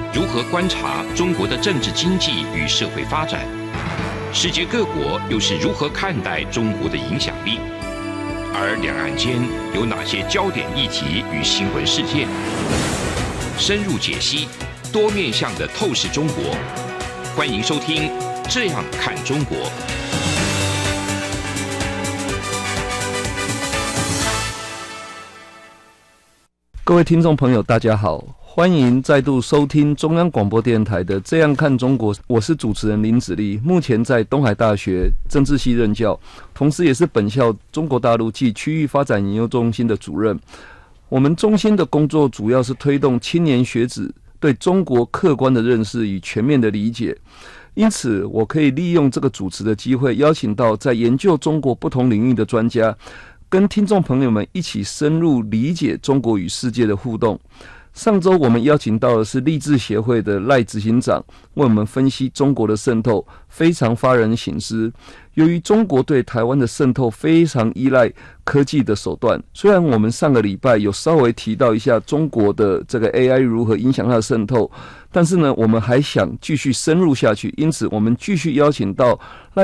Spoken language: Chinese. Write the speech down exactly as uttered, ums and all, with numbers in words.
如何观察中国的政治经济与社会发展？世界各国又是如何看待中国的影响力？而两岸间有哪些焦点议题与新闻事件？深入解析，多面向的透视中国。欢迎收听《这样看中国》。 各位听众朋友，大家好，欢迎再度收听中央广播电台的《这样看中国》，我是主持人林子立，目前在东海大学政治系任教，同时也是本校中国大陆暨区域发展研究中心的主任。我们中心的工作主要是推动青年学子对中国客观的认识与全面的理解，因此我可以利用这个主持的机会，邀请到在研究中国不同领域的专家，跟听众朋友们一起深入理解中国与世界的互动。上周我们邀请到的是立志协会的赖执行长，为我们分析中国的渗透，非常发人省思。由于中国对台湾的渗透非常依赖科技的手段，虽然我们上个礼拜有稍微提到一下中国的这个 A I 如何影响它的渗透，但是呢，我们还想继续深入下去，因此我们继续邀请到赖